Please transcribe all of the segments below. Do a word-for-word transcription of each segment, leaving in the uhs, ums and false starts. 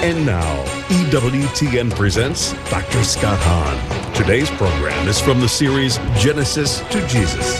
And now, E W T N presents Doctor Scott Hahn. Today's program is from the series Genesis to Jesus.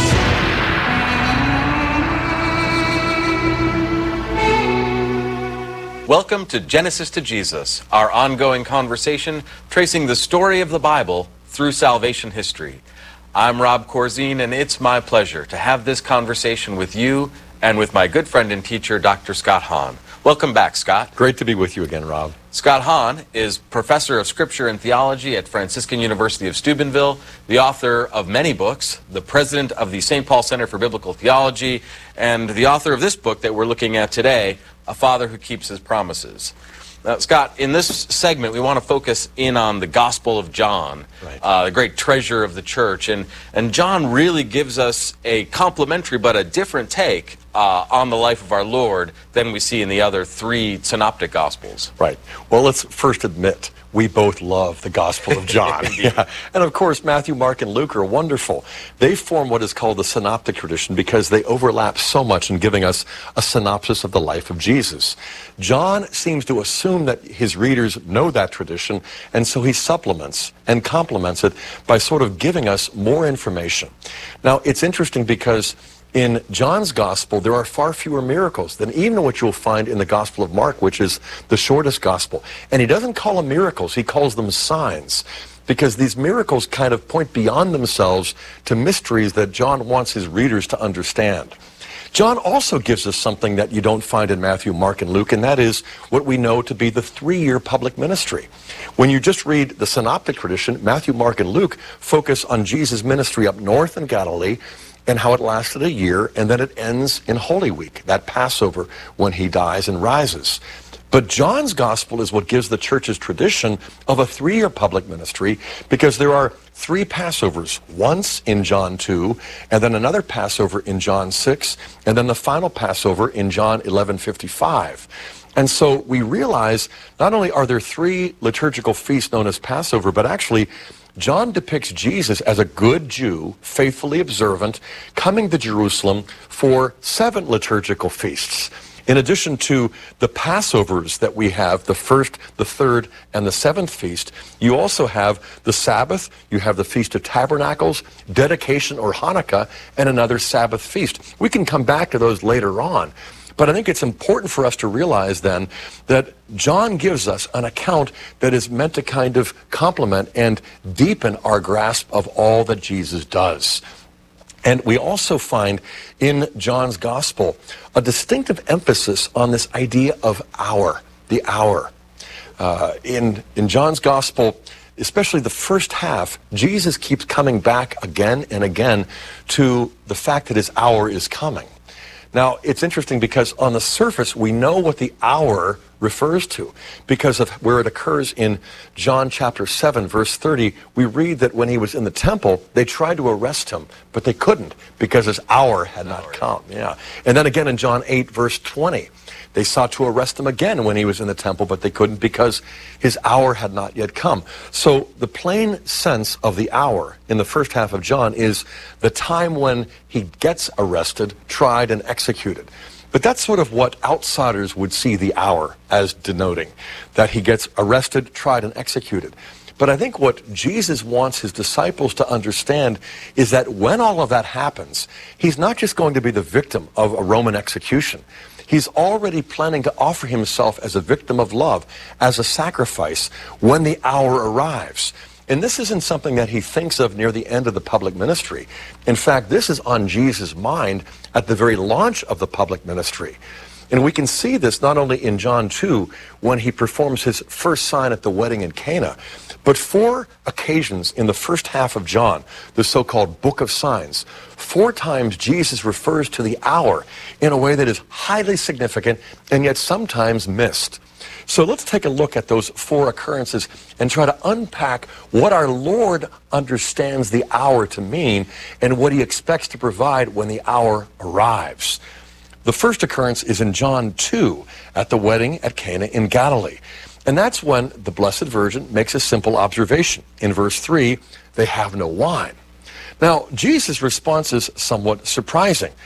Welcome to Genesis to Jesus, our ongoing conversation tracing the story of the Bible through salvation history. I'm Rob Corzine, and it's my pleasure to have this conversation with you and with my good friend and teacher, Doctor Scott Hahn. Welcome back, Scott. Great to be with you again, Rob. Scott Hahn is professor of Scripture and Theology at Franciscan University of Steubenville, the author of many books, the president of the Saint Paul Center for Biblical Theology, and the author of this book that we're looking at today, A Father Who Keeps His Promises. Now, Scott, in this segment, we want to focus in on the Gospel of John, right. uh, the great treasure of the church. And, and John really gives us a complementary but a different take uh, on the life of our Lord than we see in the other three synoptic Gospels. Right. Well, let's first admit we both love the Gospel of John. yeah. And of course, Matthew, Mark, and Luke are wonderful. They form what is called the synoptic tradition because they overlap so much in giving us a synopsis of the life of Jesus. John seems to assume that his readers know that tradition, and so he supplements and complements it by sort of giving us more information. Now, it's interesting because in John's Gospel, there are far fewer miracles than even what you'll find in the Gospel of Mark, which is the shortest Gospel. And he doesn't call them miracles, he calls them signs, because these miracles kind of point beyond themselves to mysteries that John wants his readers to understand. John also gives us something that you don't find in Matthew, Mark, and Luke, and that is what we know to be the three-year public ministry. When you just read the synoptic tradition, Matthew, Mark, and Luke focus on Jesus' ministry up north in Galilee, and how it lasted a year, and then it ends in Holy Week, that Passover, when he dies and rises. But John's Gospel is what gives the church's tradition of a three-year public ministry, because there are three Passovers, once in John two, and then another Passover in John six, and then the final Passover in John eleven fifty-five. And so we realize not only are there three liturgical feasts known as Passover, but actually John depicts Jesus as a good Jew, faithfully observant, coming to Jerusalem for seven liturgical feasts. In addition to the Passovers that we have, the first, the third, and the seventh feast, you also have the Sabbath, you have the Feast of Tabernacles, Dedication or Hanukkah, and another Sabbath feast. We can come back to those later on. But I think it's important for us to realize then that John gives us an account that is meant to kind of complement and deepen our grasp of all that Jesus does. And we also find in John's Gospel a distinctive emphasis on this idea of hour, the hour. Uh, in, in John's Gospel, especially the first half, Jesus keeps coming back again and again to the fact that his hour is coming. Now, it's interesting because on the surface, we know what the hour refers to because of where it occurs in John chapter seven, verse thirty. We read that when he was in the temple, they tried to arrest him, but they couldn't because his hour had not come. Yeah. And then again in John eight, verse twenty, they sought to arrest him again when he was in the temple, but they couldn't because his hour had not yet come. So the plain sense of the hour in the first half of John is the time when he gets arrested, tried, and executed. But that's sort of what outsiders would see the hour as denoting, that he gets arrested, tried, and executed. But I think what Jesus wants his disciples to understand is that when all of that happens, he's not just going to be the victim of a Roman execution. He's already planning to offer himself as a victim of love, as a sacrifice, when the hour arrives. And this isn't something that he thinks of near the end of the public ministry. In fact, this is on Jesus' mind at the very launch of the public ministry. And we can see this not only in John two, when he performs his first sign at the wedding in Cana, but four occasions in the first half of John, the so-called Book of Signs, four times Jesus refers to the hour in a way that is highly significant and yet sometimes missed. So let's take a look at those four occurrences and try to unpack what our Lord understands the hour to mean and what he expects to provide when the hour arrives. The first occurrence is in John two, at the wedding at Cana in Galilee. And that's when the Blessed Virgin makes a simple observation. In verse three, they have no wine. Now, Jesus' response is somewhat surprising.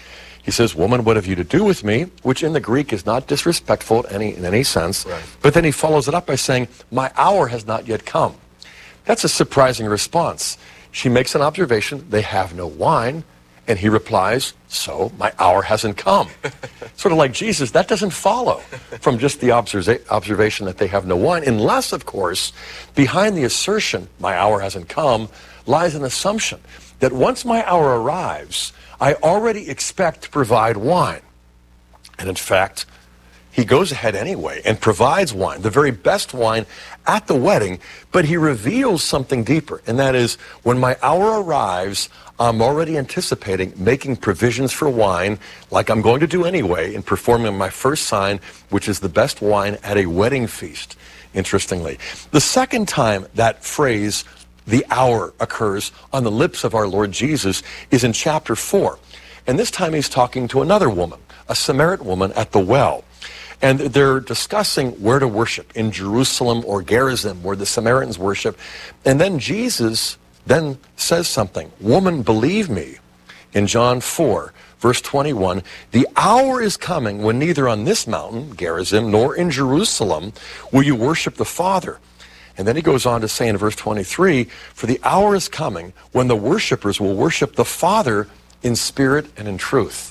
He says, woman, what have you to do with me? Which in the Greek is not disrespectful in any, in any sense. Right. But then he follows it up by saying, my hour has not yet come. That's a surprising response. She makes an observation, they have no wine. And he replies, so my hour hasn't come. Sort of like Jesus, that doesn't follow from just the observa- observation that they have no wine. Unless, of course, behind the assertion, my hour hasn't come, lies an assumption that once my hour arrives, I already expect to provide wine. And in fact, he goes ahead anyway and provides wine, the very best wine at the wedding, but he reveals something deeper, and that is, when my hour arrives, I'm already anticipating making provisions for wine, like I'm going to do anyway, and performing my first sign, which is the best wine at a wedding feast, interestingly. The second time that phrase, the hour, occurs on the lips of our Lord Jesus is in chapter four. And this time he's talking to another woman, a Samaritan woman at the well. And they're discussing where to worship, in Jerusalem or Gerizim, where the Samaritans worship. And then Jesus then says something. Woman, believe me, in John four, verse twenty-one, the hour is coming when neither on this mountain, Gerizim, nor in Jerusalem will you worship the Father. And then he goes on to say in verse twenty-three, for the hour is coming when the worshipers will worship the Father in spirit and in truth.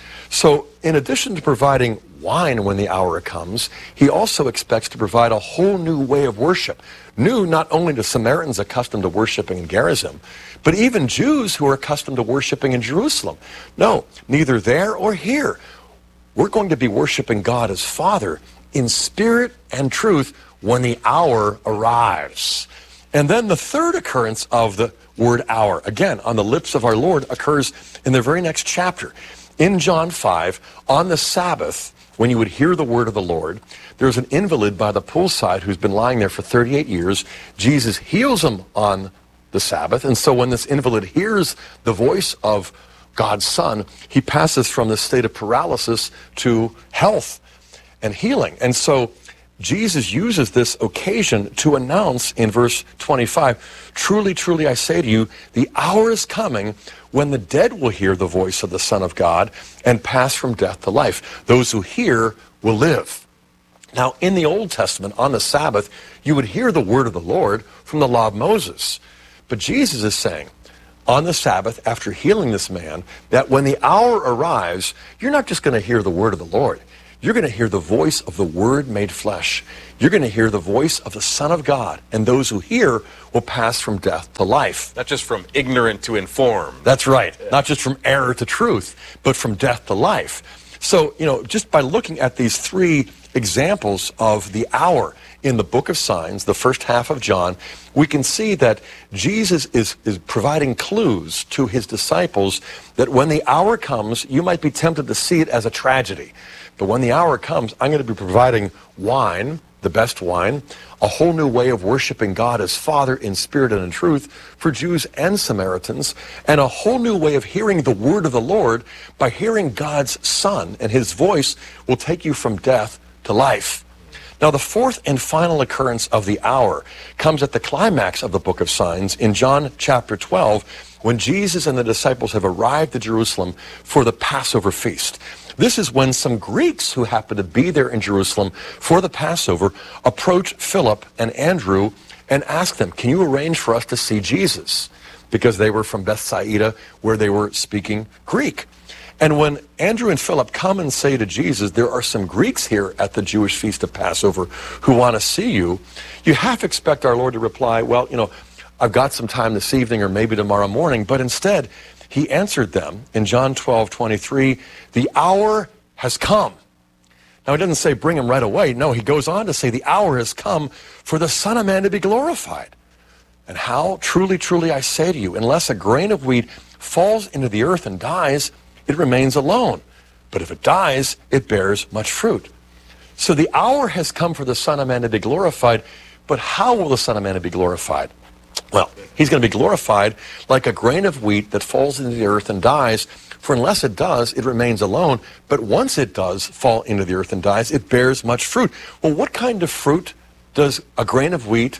So in addition to providing wine when the hour comes, he also expects to provide a whole new way of worship. New not only to Samaritans accustomed to worshiping in Gerizim, but even Jews who are accustomed to worshiping in Jerusalem. No, neither there or here. We're going to be worshiping God as Father in spirit and truth when the hour arrives. And then the third occurrence of the word hour, again, on the lips of our Lord, occurs in the very next chapter. In John five, on the Sabbath, when you would hear the word of the Lord, there's an invalid by the poolside who's been lying there for thirty-eight years. Jesus heals him on the Sabbath. And so when this invalid hears the voice of God's Son, he passes from the state of paralysis to health and healing. And so Jesus uses this occasion to announce in verse twenty-five, truly, truly, I say to you, the hour is coming when the dead will hear the voice of the Son of God and pass from death to life. Those who hear will live. Now, in the Old Testament, on the Sabbath, you would hear the word of the Lord from the law of Moses. But Jesus is saying, on the Sabbath, after healing this man, that when the hour arrives, you're not just going to hear the word of the Lord. You're going to hear the voice of the Word made flesh. You're going to hear the voice of the Son of God. And those who hear will pass from death to life. Not just from ignorant to informed. That's right. Yeah. Not just from error to truth, but from death to life. So, you know, just by looking at these three examples of the hour in the book of signs, the first half of John, we can see that Jesus is, is providing clues to his disciples that when the hour comes, you might be tempted to see it as a tragedy. But when the hour comes, I'm going to be providing wine, the best wine, a whole new way of worshiping God as Father in spirit and in truth for Jews and Samaritans, and a whole new way of hearing the word of the Lord by hearing God's Son, and his voice will take you from death to life. Now, the fourth and final occurrence of the hour comes at the climax of the book of signs in John chapter twelve, when Jesus and the disciples have arrived at Jerusalem for the Passover feast. This is when some Greeks who happen to be there in Jerusalem for the Passover approach Philip and Andrew and ask them, can you arrange for us to see Jesus? Because they were from Bethsaida, where they were speaking Greek. And when Andrew and Philip come and say to Jesus, there are some Greeks here at the Jewish feast of Passover who want to see you, you half expect our Lord to reply, well, you know, I've got some time this evening or maybe tomorrow morning. But instead, he answered them in John twelve twenty-three, the hour has come. Now, he doesn't say bring him right away. No, he goes on to say the hour has come for the Son of Man to be glorified. And how? Truly, truly, I say to you, unless a grain of wheat falls into the earth and dies, it remains alone. But if it dies, it bears much fruit. So the hour has come for the Son of Man to be glorified. But how will the Son of Man be glorified? Well, he's going to be glorified like a grain of wheat that falls into the earth and dies. For unless it does, it remains alone. But once it does fall into the earth and dies, it bears much fruit. Well, what kind of fruit does a grain of wheat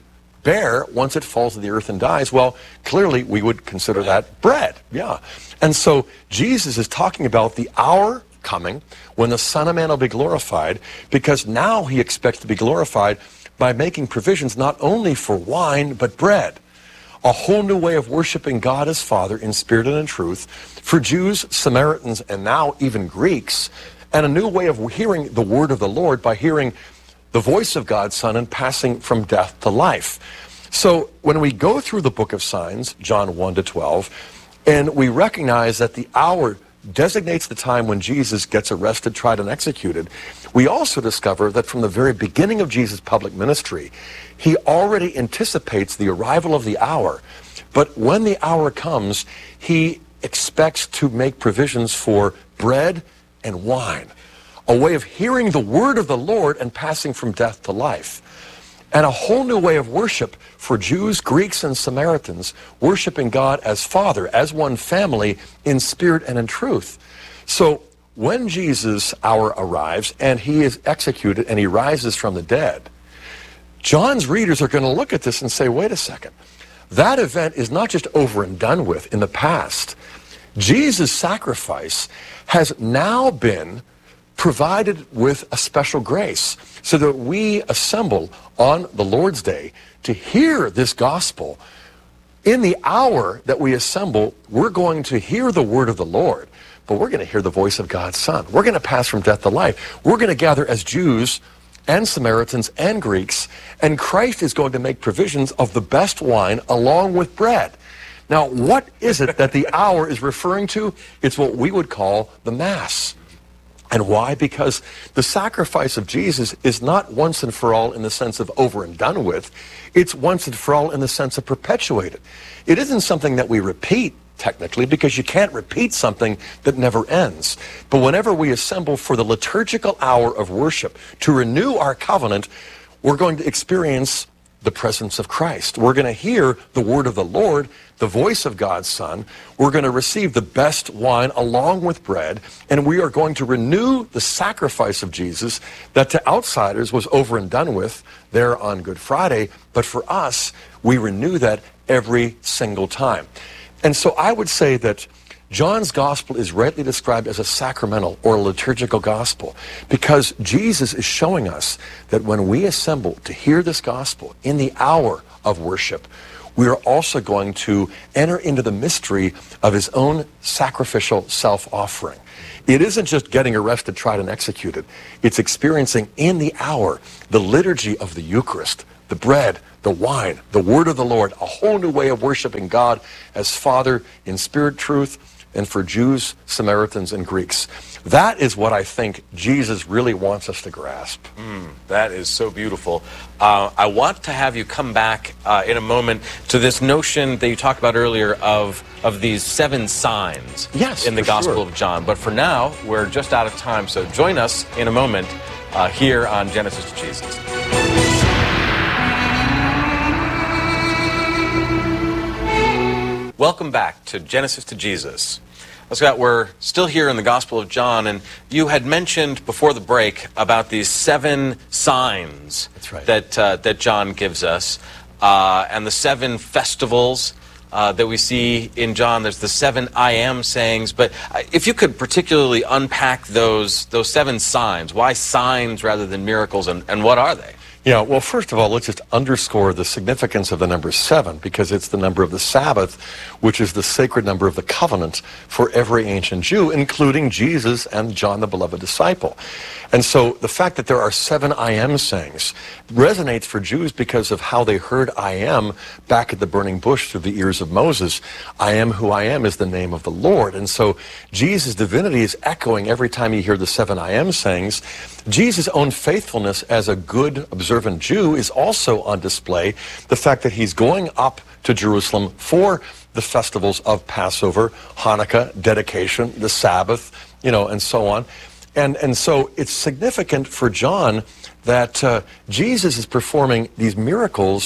bear once it falls to the earth and dies? Well, clearly we would consider that bread. Yeah. And so Jesus is talking about the hour coming when the Son of Man will be glorified, because now he expects to be glorified by making provisions not only for wine, but bread. A whole new way of worshiping God as Father in spirit and in truth for Jews, Samaritans, and now even Greeks, and a new way of hearing the word of the Lord by hearing the voice of God's Son and passing from death to life. So when we go through the book of signs, John one to twelve, and we recognize that the hour designates the time when Jesus gets arrested, tried, and executed, we also discover that from the very beginning of Jesus' public ministry, he already anticipates the arrival of the hour. But when the hour comes, he expects to make provisions for bread and wine, a way of hearing the word of the Lord and passing from death to life. And a whole new way of worship for Jews, Greeks, and Samaritans, worshiping God as Father, as one family, in spirit and in truth. So when Jesus' hour arrives and he is executed and he rises from the dead, John's readers are going to look at this and say, wait a second, that event is not just over and done with in the past. Jesus' sacrifice has now been provided with a special grace so that we assemble on the Lord's Day to hear this gospel. In the hour that we assemble, we're going to hear the word of the Lord, but we're going to hear the voice of God's Son. We're going to pass from death to life. We're going to gather as Jews and Samaritans and Greeks, and Christ is going to make provisions of the best wine along with bread. Now, what is it that the hour is referring to? It's what we would call the Mass. And why? Because the sacrifice of Jesus is not once and for all in the sense of over and done with. It's once and for all in the sense of perpetuated. It isn't something that we repeat, technically, because you can't repeat something that never ends. But whenever we assemble for the liturgical hour of worship to renew our covenant, we're going to experience the presence of Christ. We're going to hear the word of the Lord, the voice of God's Son. We're going to receive the best wine along with bread, and we are going to renew the sacrifice of Jesus that to outsiders was over and done with there on Good Friday, but for us, we renew that every single time. And so I would say that John's gospel is rightly described as a sacramental or a liturgical gospel because Jesus is showing us that when we assemble to hear this gospel in the hour of worship, we are also going to enter into the mystery of his own sacrificial self-offering. It isn't just getting arrested, tried, and executed. It's experiencing in the hour the liturgy of the Eucharist, the bread, the wine, the word of the Lord, a whole new way of worshiping God as Father in spirit, truth, and for Jews, Samaritans, and Greeks. That is what I think Jesus really wants us to grasp. Mm, that is so beautiful. Uh, I want to have you come back uh, in a moment to this notion that you talked about earlier of, of these seven signs yes, in the Gospel sure. of John. But for now, we're just out of time. So join us in a moment uh, here on Genesis to Jesus. Welcome back to Genesis to Jesus. Scott, we're still here in the Gospel of John, and you had mentioned before the break about these seven signs That's right. that uh, that John gives us, uh, and the seven festivals uh, that we see in John. There's the seven I am sayings, but if you could particularly unpack those those seven signs, why signs rather than miracles, and, and what are they? Yeah, well, first of all, let's just underscore the significance of the number seven, because it's the number of the Sabbath, which is the sacred number of the covenant for every ancient Jew, including Jesus and John, the beloved disciple. And so the fact that there are seven I am sayings resonates for Jews because of how they heard I am back at the burning bush through the ears of Moses. I am who I am is the name of the Lord. And so Jesus' divinity is echoing every time you hear the seven I am sayings. Jesus' own faithfulness as a good, observant Jew is also on display. The fact that he's going up to Jerusalem for the festivals of Passover, Hanukkah, dedication, the Sabbath, you know, and so on. And, and so it's significant for John that uh, Jesus is performing these miracles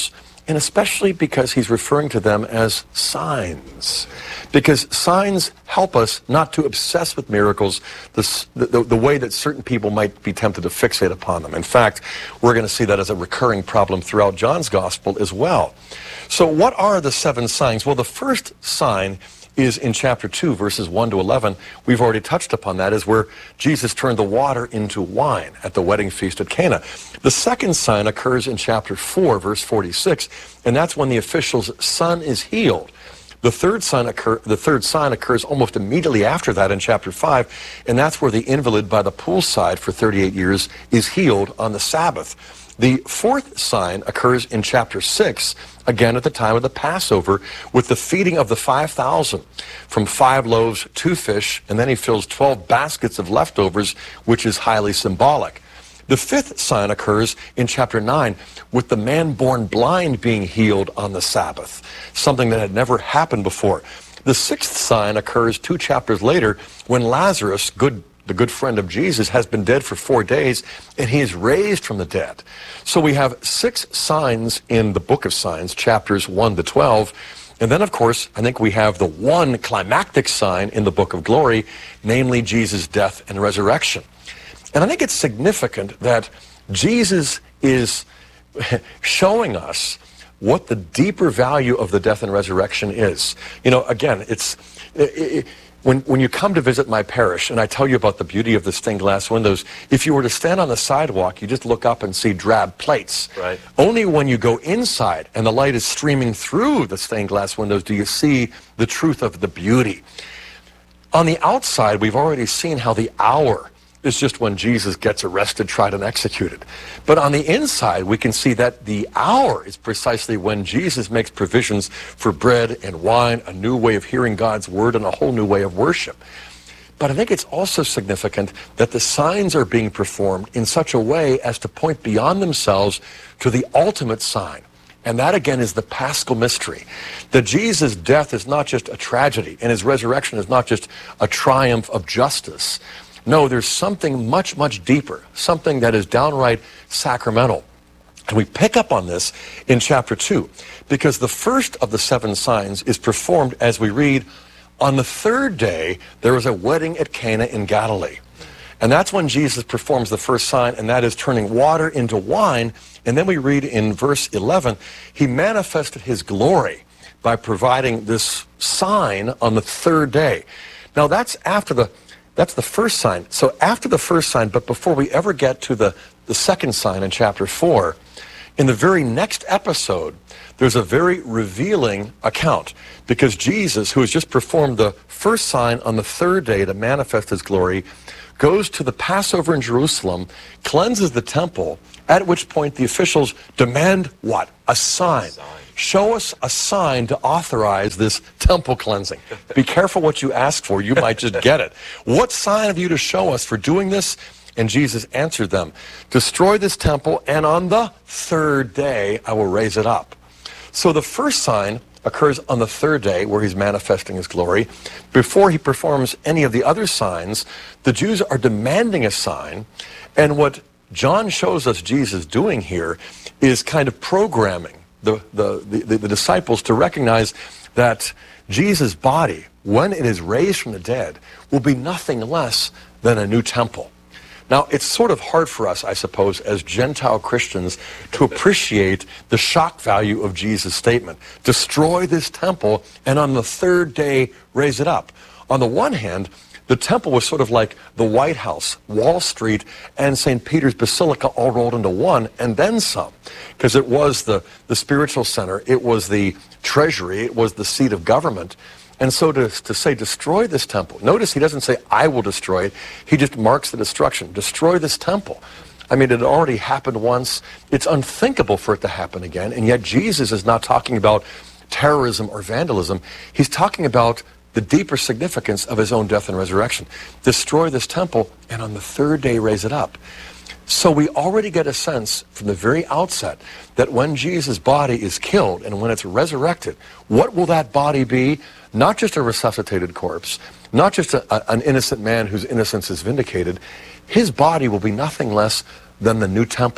and especially because he's referring to them as signs. Because signs help us not to obsess with miracles the, the, the way that certain people might be tempted to fixate upon them. In fact, we're going to see that as a recurring problem throughout John's gospel as well. So what are the seven signs? Well, the first sign is in chapter two, verses one to eleven. We've already touched upon that, is where Jesus turned the water into wine at the wedding feast at Cana. The second sign occurs in chapter four, verse forty-six, and that's when the official's son is healed. The third sign occur, the third sign occurs almost immediately after that in chapter five, and that's where the invalid by the poolside for thirty-eight years is healed on the Sabbath. The fourth sign occurs in chapter six, again at the time of the Passover, with the feeding of the five thousand from five loaves, two fish, and then he fills twelve baskets of leftovers, which is highly symbolic. The fifth sign occurs in chapter nine with the man born blind being healed on the Sabbath, something that had never happened before. The sixth sign occurs two chapters later when Lazarus, good the good friend of Jesus, has been dead for four days, and he is raised from the dead. So we have six signs in the book of signs, chapters one to twelve. And then, of course, I think we have the one climactic sign in the book of glory, namely Jesus' death and resurrection. And I think it's significant that Jesus is showing us what the deeper value of the death and resurrection is. You know, again, it's... It, it, When, when you come to visit my parish and I tell you about the beauty of the stained glass windows, if you were to stand on the sidewalk, you just look up and see drab plates. Right. Only when you go inside and the light is streaming through the stained glass windows do you see the truth of the beauty. On the outside, we've already seen how the hour is just when Jesus gets arrested, tried, and executed. But on the inside, we can see that the hour is precisely when Jesus makes provisions for bread and wine, a new way of hearing God's word, and a whole new way of worship. But I think it's also significant that the signs are being performed in such a way as to point beyond themselves to the ultimate sign. And that, again, is the Paschal mystery. That Jesus' death is not just a tragedy, and his resurrection is not just a triumph of justice. No, there's something much, much deeper, something that is downright sacramental. And we pick up on this in chapter two, because the first of the seven signs is performed as we read, on the third day, there was a wedding at Cana in Galilee. And that's when Jesus performs the first sign, and that is turning water into wine. And then we read in verse eleven, he manifested his glory by providing this sign on the third day. Now that's after the That's the first sign. So after the first sign, but before we ever get to the, the second sign in chapter four, in the very next episode, there's a very revealing account. Because Jesus, who has just performed the first sign on the third day to manifest his glory, goes to the Passover in Jerusalem, cleanses the temple, at which point the officials demand what? A sign. sign. Show us a sign to authorize this temple cleansing. Be careful what you ask for. You might just get it. What sign have you to show us for doing this? And Jesus answered them, destroy this temple, and on the third day I will raise it up. So the first sign occurs on the third day, where he's manifesting his glory. Before he performs any of the other signs, the Jews are demanding a sign. And what John shows us Jesus doing here is kind of programming The, the, the, the disciples to recognize that Jesus' body, when it is raised from the dead, will be nothing less than a new temple. Now, it's sort of hard for us, I suppose, as Gentile Christians to appreciate the shock value of Jesus' statement. Destroy this temple, and on the third day, raise it up. On the one hand, the temple was sort of like the White House, Wall Street, and Saint Peter's Basilica all rolled into one, and then some. Because it was the, the spiritual center, it was the treasury, it was the seat of government. And so to, to say, destroy this temple, notice he doesn't say, I will destroy it. He just marks the destruction. Destroy this temple. I mean, it had already happened once. It's unthinkable for it to happen again. And yet Jesus is not talking about terrorism or vandalism. He's talking about the deeper significance of his own death and resurrection. Destroy this temple, and on the third day raise it up. So we already get a sense from the very outset that when Jesus' body is killed and when it's resurrected, what will that body be? Not just a resuscitated corpse, not just a, a, an innocent man whose innocence is vindicated. His body will be nothing less than the new temple,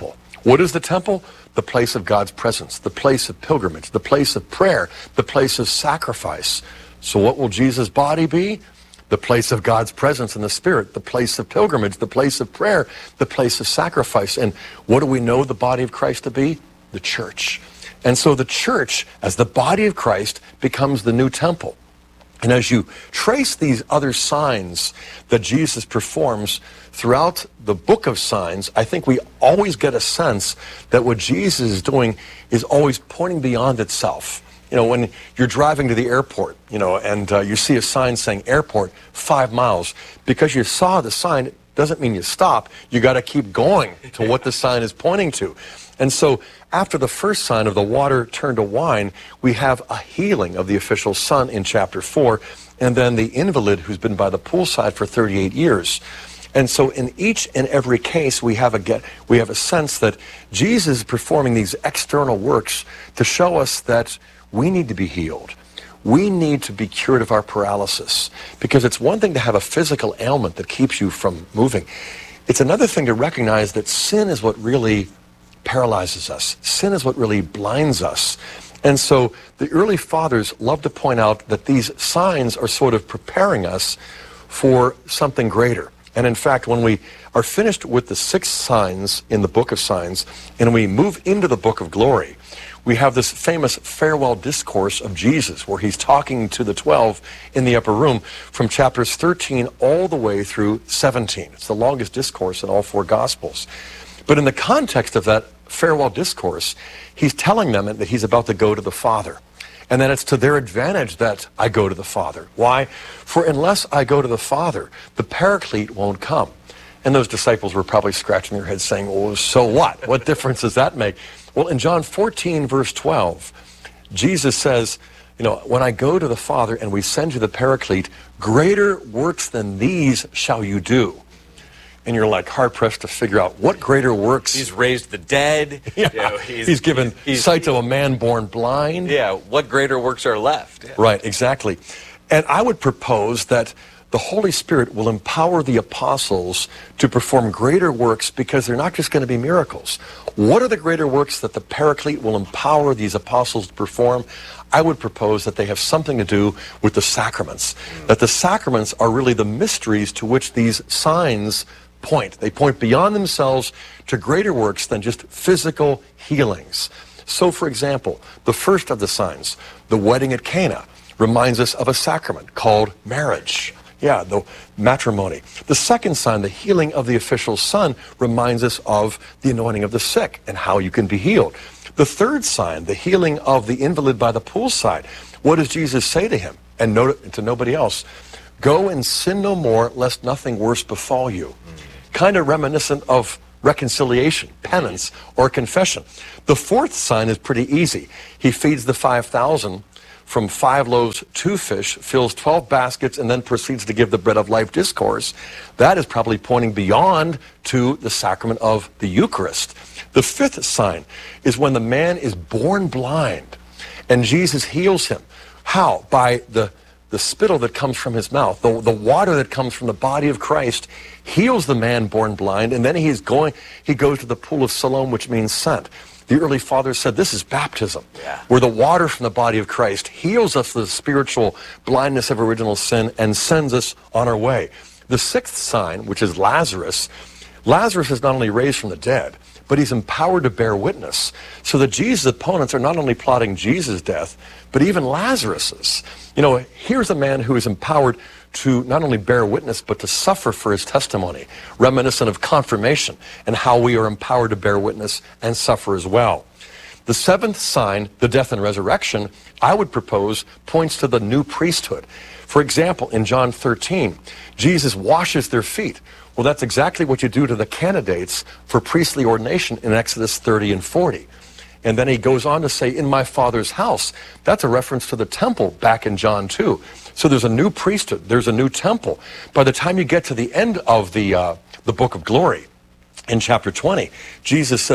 What is the temple? The place of God's presence, the place of pilgrimage, the place of prayer, the place of sacrifice. So what will Jesus' body be? The place of God's presence in the Spirit, the place of pilgrimage, the place of prayer, the place of sacrifice. And what do we know the body of Christ to be? The church. And so the church, as the body of Christ, becomes the new temple. And as you trace these other signs that Jesus performs throughout the book of signs, I think we always get a sense that what Jesus is doing is always pointing beyond itself. You know, when you're driving to the airport, you know, and uh, you see a sign saying airport five miles, because you saw the sign, it doesn't mean you stop. You got to keep going to what the sign is pointing to. And so after the first sign of the water turned to wine, we have a healing of the official son in chapter four, and then the invalid who's been by the poolside for thirty-eight years. And so in each and every case, we have a get, we have a sense that Jesus is performing these external works to show us that we need to be healed. We need to be cured of our paralysis, because it's one thing to have a physical ailment that keeps you from moving. It's another thing to recognize that sin is what really paralyzes us. Sin is what really blinds us. And so the early fathers love to point out that these signs are sort of preparing us for something greater. And in fact, when we are finished with the six signs in the book of signs, and we move into the book of glory, we have this famous farewell discourse of Jesus where he's talking to the twelve in the upper room from chapters thirteen all the way through seventeen. It's the longest discourse in all four Gospels. But in the context of that farewell discourse, he's telling them that he's about to go to the Father. And that it's to their advantage that I go to the Father. Why? For unless I go to the Father, the Paraclete won't come. And those disciples were probably scratching their heads saying, well, so what? What difference does that make? Well, in John fourteen, verse twelve, Jesus says, you know, when I go to the Father and we send you the Paraclete, greater works than these shall you do. And you're like hard-pressed to figure out what greater works. He's raised the dead. Yeah. You know, he's, he's given he's, he's, sight to a man born blind. Yeah, what greater works are left? Yeah. Right, exactly. And I would propose that the Holy Spirit will empower the apostles to perform greater works, because they're not just going to be miracles. What are the greater works that the Paraclete will empower these apostles to perform? I would propose that they have something to do with the sacraments. Mm. That the sacraments are really the mysteries to which these signs point. They point beyond themselves to greater works than just physical healings. So, for example, the first of the signs, the wedding at Cana, reminds us of a sacrament called marriage. Yeah, the matrimony. The second sign, the healing of the official son, reminds us of the anointing of the sick and how you can be healed. The third sign, the healing of the invalid by the poolside. What does Jesus say to him and no, to nobody else? Go and sin no more, lest nothing worse befall you. Kind of reminiscent of reconciliation, penance, or confession. The fourth sign is pretty easy. He feeds the five thousand from five loaves, two fish, fills twelve baskets, and then proceeds to give the bread of life discourse. That is probably pointing beyond to the sacrament of the Eucharist. The fifth sign is when the man is born blind, and Jesus heals him. How? By the The spittle that comes from his mouth, the, the water that comes from the body of Christ, heals the man born blind, and then he's going, he goes to the pool of Siloam, which means sent. The early fathers said this is baptism, yeah. where the water from the body of Christ heals us of the spiritual blindness of original sin and sends us on our way. The sixth sign, which is Lazarus, Lazarus is not only raised from the dead, but he's empowered to bear witness. So that Jesus' opponents are not only plotting Jesus' death, but even Lazarus's. You know, here's a man who is empowered to not only bear witness, but to suffer for his testimony, reminiscent of confirmation and how we are empowered to bear witness and suffer as well. The seventh sign, the death and resurrection, I would propose points to the new priesthood. For example, in John thirteen, Jesus washes their feet. Well, that's exactly what you do to the candidates for priestly ordination in Exodus thirty and forty. And then he goes on to say, in my Father's house. That's a reference to the temple back in John two. So there's a new priesthood. There's a new temple. By the time you get to the end of the, uh, the book of glory, in chapter twenty, Jesus says,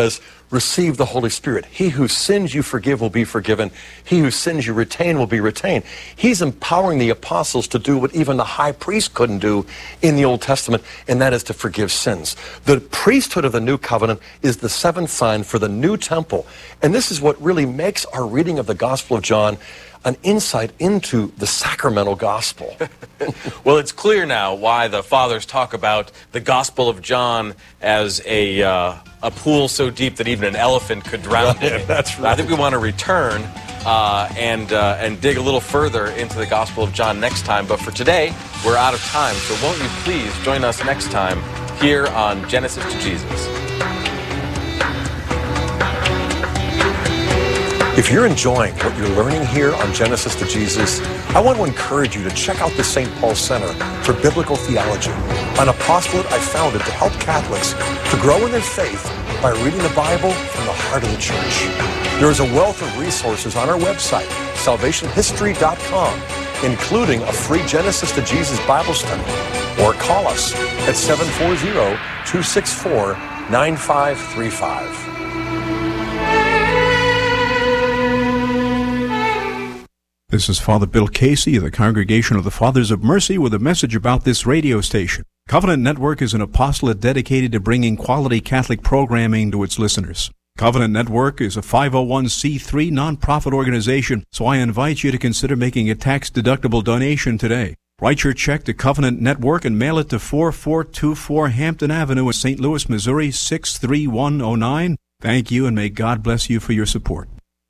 receive the Holy Spirit. He whose sins you forgive will be forgiven. He whose sins you retain will be retained. He's empowering the apostles to do what even the high priest couldn't do in the Old Testament, and that is to forgive sins. The priesthood of the new covenant is the seventh sign for the new temple. And this is what really makes our reading of the Gospel of John an insight into the sacramental gospel. Well, it's clear now why the fathers talk about the Gospel of John as a uh, a pool so deep that even an elephant could drown Right, in it. that's right. I think we want to return uh, and uh, and dig a little further into the Gospel of John next time. But for today, we're out of time. So won't you please join us next time here on Genesis to Jesus. If you're enjoying what you're learning here on Genesis to Jesus, I want to encourage you to check out the Saint Paul Center for Biblical Theology, an apostolate I founded to help Catholics to grow in their faith by reading the Bible from the heart of the Church. There is a wealth of resources on our website, salvation history dot com, including a free Genesis to Jesus Bible study. Or call us at seven four zero, two six four, nine five three five. This is Father Bill Casey of the Congregation of the Fathers of Mercy with a message about this radio station. Covenant Network is an apostolate dedicated to bringing quality Catholic programming to its listeners. Covenant Network is a five oh one c three nonprofit organization, so I invite you to consider making a tax-deductible donation today. Write your check to Covenant Network and mail it to four four two four Hampton Avenue in Saint Louis, Missouri, six three one oh nine. Thank you, and may God bless you for your support.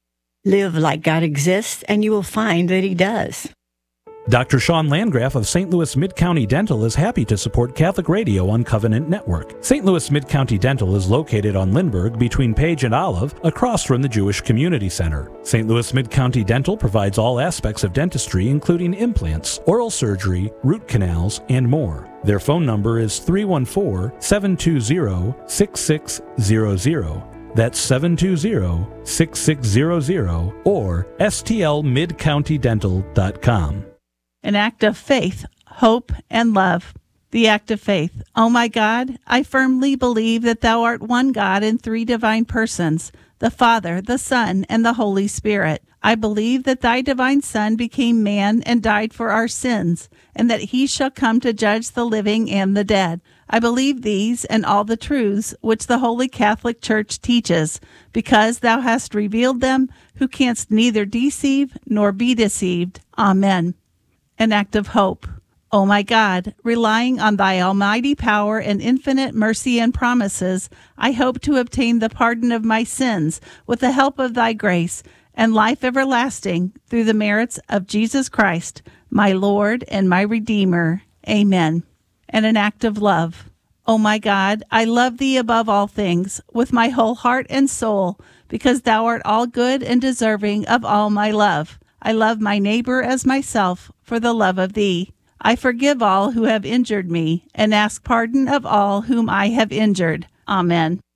Live like God exists, and you will find that He does. Doctor Sean Landgraf of Saint Louis Mid-County Dental is happy to support Catholic Radio on Covenant Network. Saint Louis Mid-County Dental is located on Lindbergh between Page and Olive, across from the Jewish Community Center. Saint Louis Mid-County Dental provides all aspects of dentistry, including implants, oral surgery, root canals, and more. Their phone number is three one four, seven two zero, six six zero zero. That's seven two zero, six six zero zero or S T L mid county dental dot com. An act of faith, hope, and love. The act of faith. Oh my God, I firmly believe that Thou art one God in three divine persons, the Father, the Son, and the Holy Spirit. I believe that Thy divine Son became man and died for our sins, and that He shall come to judge the living and the dead. I believe these and all the truths which the Holy Catholic Church teaches, because Thou hast revealed them, who canst neither deceive nor be deceived. Amen. An act of hope. O my God, relying on Thy almighty power and infinite mercy and promises, I hope to obtain the pardon of my sins with the help of Thy grace and life everlasting through the merits of Jesus Christ, my Lord and my Redeemer. Amen. And an act of love. O my God, I love Thee above all things, with my whole heart and soul, because Thou art all good and deserving of all my love. I love my neighbor as myself for the love of Thee. I forgive all who have injured me, and ask pardon of all whom I have injured. Amen.